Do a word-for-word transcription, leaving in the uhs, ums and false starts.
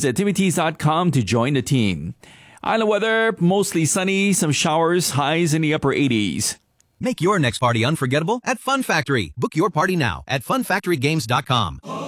activities dot com to join the team. Island weather, mostly sunny, some showers, highs in the upper eighties. Make your next party unforgettable at Fun Factory. Book your party now at fun factory games dot com.